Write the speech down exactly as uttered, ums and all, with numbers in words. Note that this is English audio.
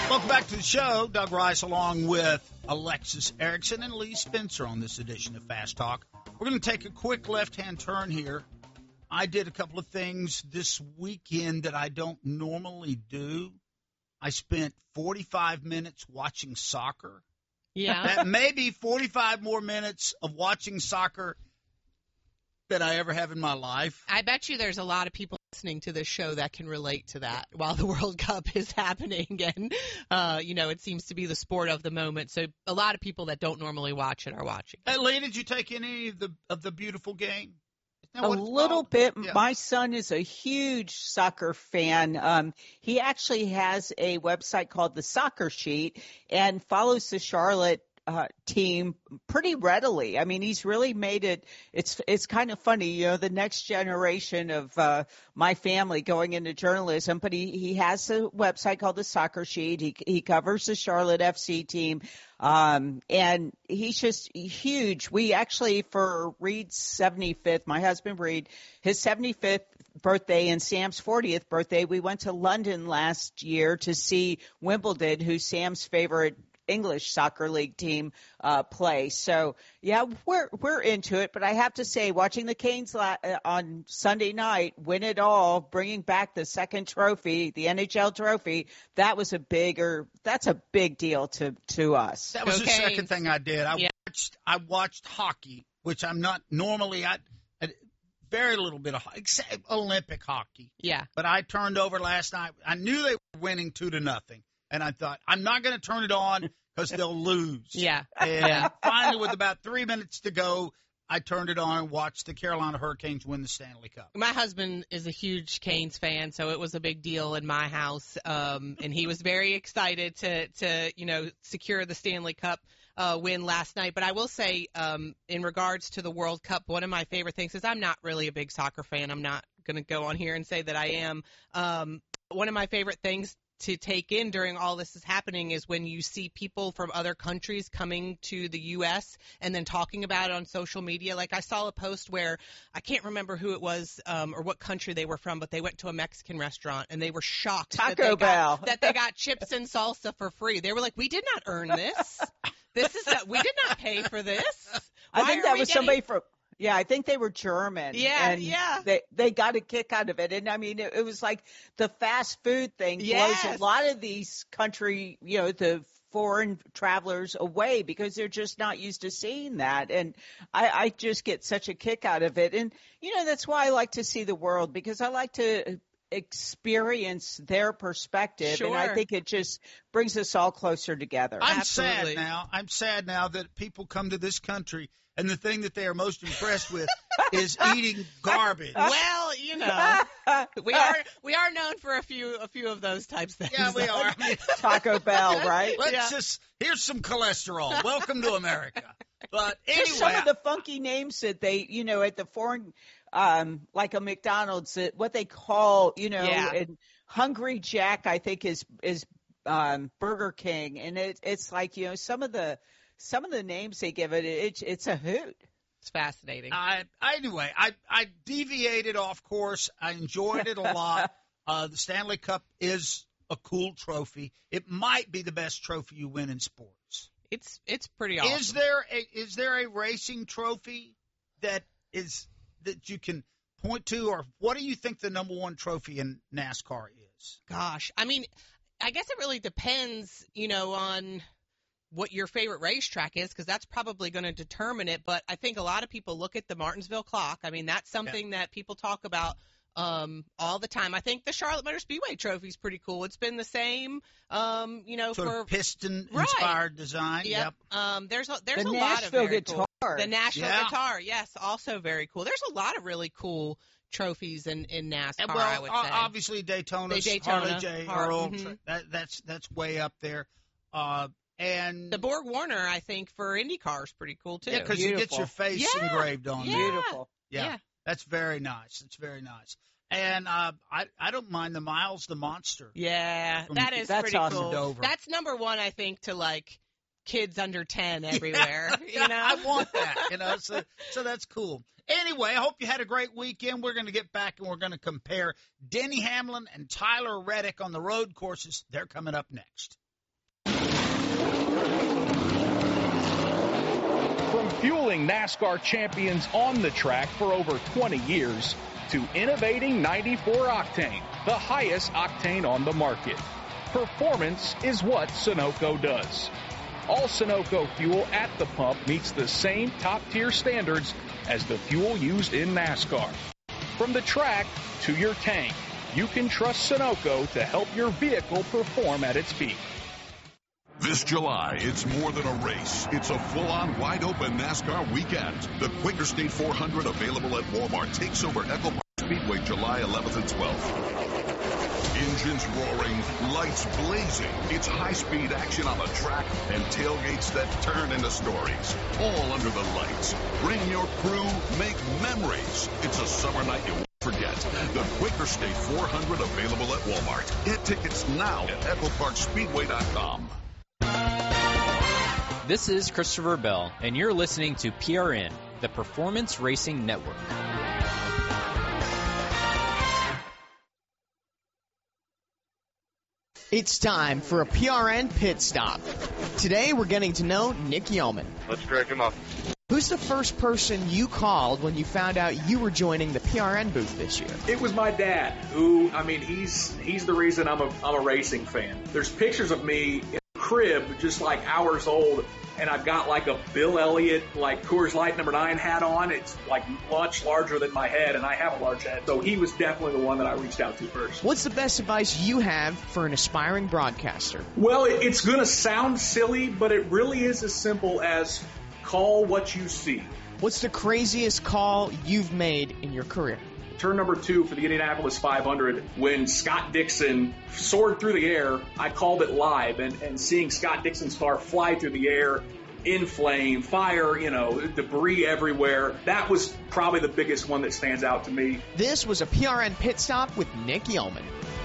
Welcome back to the show. Doug Rice along with Alexis Erickson and Lee Spencer on this edition of Fast Talk. We're going to take a quick left-hand turn here. I did a couple of things this weekend that I don't normally do. I spent forty-five minutes watching soccer. Yeah. That may be forty-five more minutes of watching soccer than I ever have in my life. I bet you there's a lot of people listening to this show that can relate to that while the World Cup is happening. And, uh, you know, it seems to be the sport of the moment. So a lot of people that don't normally watch it are watching. Hey, Lee, did you take any of the of the beautiful game? A little bit. Yeah. My son is a huge soccer fan. Um, he actually has a website called The Soccer Sheet and follows the Charlotte uh, team pretty readily. I mean, he's really made it. It's it's kind of funny, you know, the next generation of uh, my family going into journalism. But he, he has a website called The Soccer Sheet. He he covers the Charlotte F C team. Um, and he's just huge. We actually, for Reed's seventy-fifth, my husband Reed, his seventy-fifth birthday and Sam's fortieth birthday, we went to London last year to see Wimbledon, who's Sam's favorite English soccer league team, uh, play. So yeah, we're, we're into it, but I have to say, watching the Canes la- on Sunday night win it all, bringing back the second trophy, the N H L trophy, that was a bigger, that's a big deal to, to us. That was Go the Canes. second thing I did. I Yeah. watched, I watched hockey, which I'm not normally, I, I very little bit of except Olympic hockey. Yeah. But I turned over last night. I knew they were winning two to nothing. And I thought, I'm not going to turn it on because they'll lose. Yeah. And Yeah. finally, with about three minutes to go, I turned it on and watched the Carolina Hurricanes win the Stanley Cup. My husband is a huge Canes fan, so it was a big deal in my house. Um, and he was very excited to, to, you know, secure the Stanley Cup uh, win last night. But I will say, um, in regards to the World Cup, one of my favorite things is I'm not really a big soccer fan. I'm not going to go on here and say that I am. Um, one of my favorite things to take in during all this is happening is when you see people from other countries coming to the U S and then talking about it on social media. Like I saw a post where I can't remember who it was um, or what country they were from, but they went to a Mexican restaurant and they were shocked Taco that, they Bell. got, that they got chips and salsa for free. They were like, we did not earn this. This is a, we did not pay for this. Why I think are that we was getting- somebody from. Yeah, I think they were German. Yeah, and yeah. They they got a kick out of it, and I mean, it, it was like the fast food thing Yes. blows a lot of these country, you know, the foreign travelers away because they're just not used to seeing that, and I, I just get such a kick out of it, and you know that's why I like to see the world because I like to experience their perspective, Sure. and I think it just brings us all closer together. I'm Absolutely. sad now. I'm sad now that people come to this country and the thing that they are most impressed with is eating garbage. Well, you know, we are we are known for a few a few of those types of things. Yeah, we are. I mean, Taco Bell, right? let's Yeah. just here's some cholesterol. Welcome to America. But Just some anyway, of the funky names that they, you know, at the foreign, um, like a McDonald's, that what they call, you know, Yeah. and Hungry Jack, I think is is um, Burger King, and it, it's like you know some of the some of the names they give it, it it's a hoot. It's fascinating. I, anyway, I, I deviated off course. I enjoyed it a lot. Uh, the Stanley Cup is a cool trophy. It might be the best trophy you win in sports. It's it's pretty awesome. Is there a is there a racing trophy that is that you can point to, or what do you think the number one trophy in NASCAR is? Gosh, I mean, I guess it really depends, you know, on what your favorite racetrack is, because that's probably going to determine it. But I think a lot of people look at the Martinsville Clock. I mean, that's something yeah. that people talk about um, all the time. I think the Charlotte Motor Speedway Trophy is pretty cool. It's been the same, um, you know, sort for of piston-inspired right. design. Yep. Yep. Um, there's a, there's the a Nashville lot of very guitar. cool. The Nashville yeah. guitar, yes, also very cool. There's a lot of really cool trophies in, in NASCAR, And well, I would say. obviously Daytona, The Daytona, Harley J. Har- Earl, mm-hmm. that, that's that's way up there. Uh, and The Borg Warner, I think, for IndyCar is pretty cool, too. yeah, because you get your face Yeah. engraved on Yeah. there. Beautiful. Yeah, Yeah. that's very nice. It's very nice. And uh, I I don't mind the Miles the Monster. Yeah, From- that is That's pretty awesome. cool. Dover. That's number one, I think, to, like, kids under ten everywhere. Yeah, you know? I want that. You know, so so that's cool. Anyway, I hope you had a great weekend. We're going to get back and we're going to compare Denny Hamlin and Tyler Reddick on the road courses. They're coming up next. From fueling NASCAR champions on the track for over twenty years to innovating ninety-four octane, the highest octane on the market. Performance is what Sunoco does. All Sunoco fuel at the pump meets the same top-tier standards as the fuel used in NASCAR. From the track to your tank, you can trust Sunoco to help your vehicle perform at its peak. This July, it's more than a race. It's a full-on, wide-open NASCAR weekend. The Quaker State four hundred, available at Walmart, takes over Echo Park Speedway July eleventh and twelfth. Engines roaring, lights blazing. It's high-speed action on the track and tailgates that turn into stories. All under the lights. Bring your crew, make memories. It's a summer night you won't forget. The Quaker State four hundred, available at Walmart. Get tickets now at echo park speedway dot com. This is Christopher Bell, and you're listening to P R N, the Performance Racing Network. It's time for a P R N pit stop. Today we're getting to know Nick Yeoman. Let's crack him up. Who's the first person you called when you found out you were joining the P R N booth this year? It was my dad, who, I mean, he's he's the reason I'm a I'm a racing fan. There's pictures of me in a crib, just like hours old, and I've got like a Bill Elliott, like Coors Light number nine hat on. It's like much larger than my head, and I have a large head. So he was definitely the one that I reached out to first. What's the best advice you have for an aspiring broadcaster? Well, it, it's going to sound silly, but it really is as simple as call what you see. What's the craziest call you've made in your career? Turn number two for the Indianapolis five hundred, when Scott Dixon soared through the air, I called it live, and, and seeing Scott Dixon's car fly through the air, in flame, fire, you know, debris everywhere, that was probably the biggest one that stands out to me. This was a P R N pit stop with Nick Yeoman.